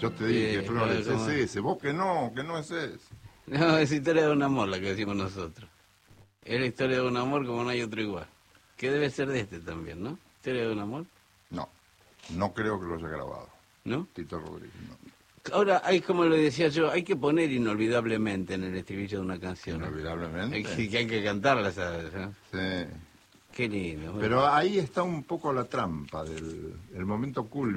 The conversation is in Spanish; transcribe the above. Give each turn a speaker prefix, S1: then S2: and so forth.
S1: Yo te dije, Flores, es ese. Vos que no es ese.
S2: No, es historia de un amor la que decimos nosotros. Es la historia de un amor como no hay otro igual. Que debe ser de este también, ¿no? Historia de un amor,
S1: No creo que lo haya grabado.
S2: ¿no?
S1: Tito Rodríguez, no.
S2: Ahora, hay como lo decía yo, hay que poner inolvidablemente en el estribillo de una canción.
S1: Inolvidablemente.
S2: Que hay que cantarla, ¿sabes?
S1: Sí.
S2: Qué lindo.
S1: Pero ahí está un poco la trampa del el momento culmine.